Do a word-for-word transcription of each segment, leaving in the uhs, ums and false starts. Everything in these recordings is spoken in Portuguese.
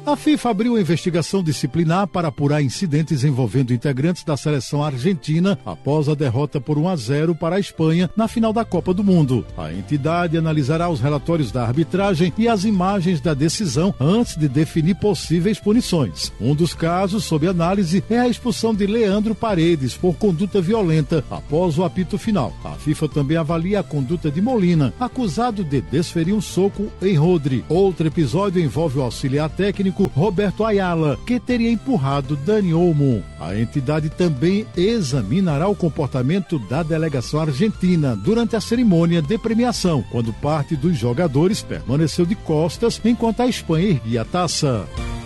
A FIFA abriu a investigação disciplinar para apurar incidentes envolvendo integrantes da seleção argentina após a derrota por um a zero para a Espanha na final da Copa do Mundo. A entidade analisará os relatórios da arbitragem e as imagens da decisão antes de definir possíveis punições. Um dos casos sob análise é a expulsão de Leandro Paredes por conduta violenta após o apito final. A FIFA também avalia a conduta de Molina, acusado de desferir um soco em Rodri. Outro episódio envolve o auxiliar técnico Roberto Ayala, que teria empurrado Dani Olmo. A entidade também examinará o comportamento da delegação argentina durante a cerimônia de premiação, quando parte dos jogadores permaneceu de costas enquanto a Espanha erguia a taça.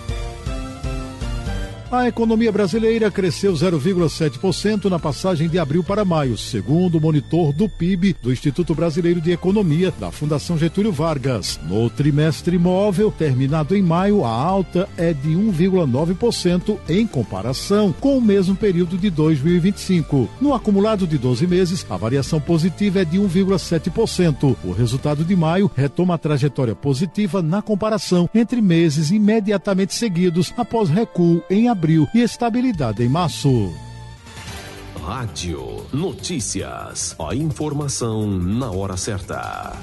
A economia brasileira cresceu zero vírgula sete por cento na passagem de abril para maio, segundo o monitor do P I B do Instituto Brasileiro de Economia da Fundação Getúlio Vargas. No trimestre móvel, terminado em maio, a alta é de um vírgula nove por cento em comparação com o mesmo período de dois mil e vinte e cinco. No acumulado de doze meses, a variação positiva é de um vírgula sete por cento. O resultado de maio retoma a trajetória positiva na comparação entre meses imediatamente seguidos após recuo em abril e estabilidade em março. Rádio Notícias. A informação na hora certa.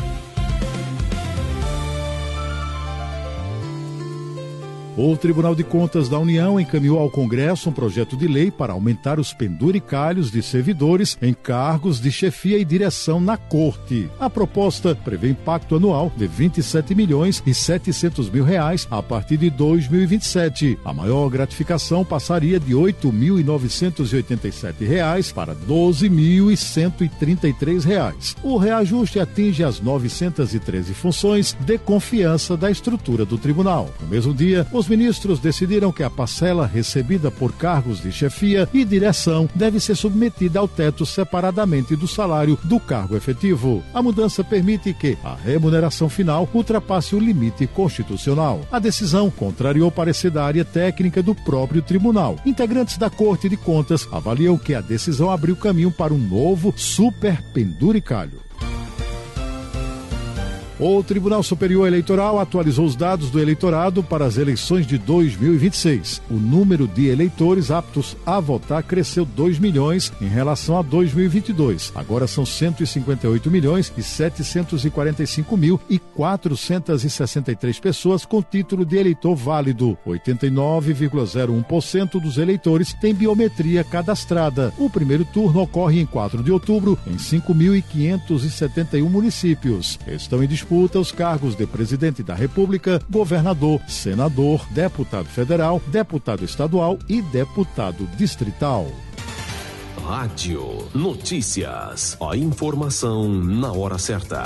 O Tribunal de Contas da União encaminhou ao Congresso um projeto de lei para aumentar os penduricalhos de servidores em cargos de chefia e direção na Corte. A proposta prevê impacto anual de vinte e sete milhões e setecentos mil reais a partir de dois mil e vinte e sete. A maior gratificação passaria de oito mil novecentos e oitenta e sete reais para doze mil cento e trinta e três reais. O reajuste atinge as novecentas e treze funções de confiança da estrutura do tribunal. No mesmo dia, os Os ministros decidiram que a parcela recebida por cargos de chefia e direção deve ser submetida ao teto separadamente do salário do cargo efetivo. A mudança permite que a remuneração final ultrapasse o limite constitucional. A decisão contrariou o parecer da área técnica do próprio tribunal. Integrantes da Corte de Contas avaliam que a decisão abriu caminho para um novo superpenduricalho. O Tribunal Superior Eleitoral atualizou os dados do eleitorado para as eleições de dois mil e vinte e seis. O número de eleitores aptos a votar cresceu dois milhões em relação a dois mil e vinte e dois. Agora são cento e cinquenta e oito milhões e setecentos e quarenta e cinco mil e quatrocentas e sessenta e três pessoas com título de eleitor válido. oitenta e nove vírgula zero um por cento dos eleitores têm biometria cadastrada. O primeiro turno ocorre em quatro de outubro em cinco mil quinhentos e setenta e um municípios. Estão em disputa os cargos de presidente da República, governador, senador, deputado federal, deputado estadual e deputado distrital. Rádio Notícias. A informação na hora certa.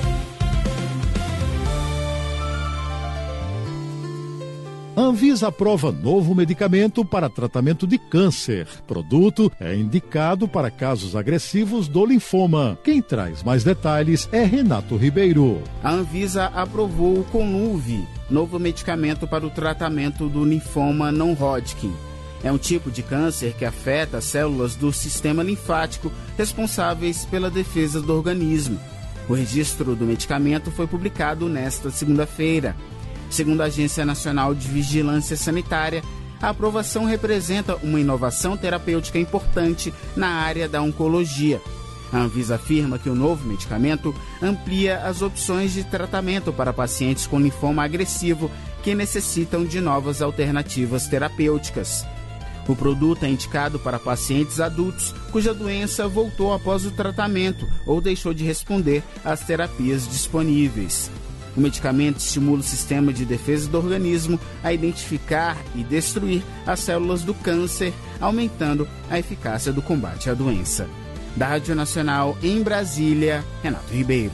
A Anvisa aprova novo medicamento para tratamento de câncer. Produto é indicado para casos agressivos do linfoma. Quem traz mais detalhes é Renato Ribeiro. A Anvisa aprovou o Conluvi, novo medicamento para o tratamento do linfoma não-Hodgkin. É um tipo de câncer que afeta as células do sistema linfático responsáveis pela defesa do organismo. O registro do medicamento foi publicado nesta segunda-feira. Segundo a Agência Nacional de Vigilância Sanitária, a aprovação representa uma inovação terapêutica importante na área da oncologia. A Anvisa afirma que o novo medicamento amplia as opções de tratamento para pacientes com linfoma agressivo que necessitam de novas alternativas terapêuticas. O produto é indicado para pacientes adultos cuja doença voltou após o tratamento ou deixou de responder às terapias disponíveis. O medicamento estimula o sistema de defesa do organismo a identificar e destruir as células do câncer, aumentando a eficácia do combate à doença. Da Rádio Nacional em Brasília, Renato Ribeiro.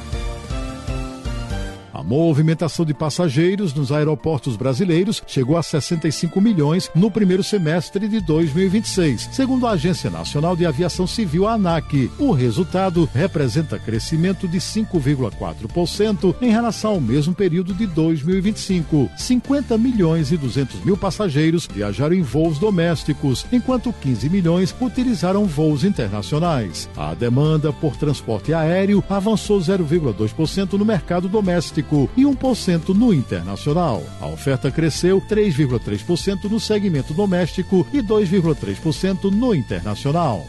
A movimentação de passageiros nos aeroportos brasileiros chegou a sessenta e cinco milhões no primeiro semestre de dois mil e vinte e seis, segundo a Agência Nacional de Aviação Civil, a ANAC. O resultado representa crescimento de cinco vírgula quatro por cento em relação ao mesmo período de dois mil e vinte e cinco. cinquenta milhões e duzentos mil passageiros viajaram em voos domésticos, enquanto quinze milhões utilizaram voos internacionais. A demanda por transporte aéreo avançou zero vírgula dois por cento no mercado doméstico, doméstico e um por cento no internacional. A oferta cresceu três vírgula três por cento no segmento doméstico e dois vírgula três por cento no internacional.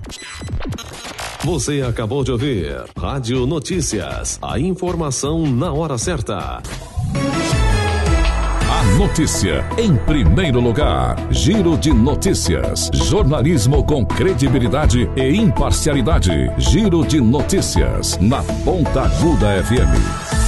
Você acabou de ouvir Rádio Notícias, a informação na hora certa. A notícia em primeiro lugar. Giro de notícias. Jornalismo com credibilidade e imparcialidade. Giro de notícias na Ponta Aguda F M.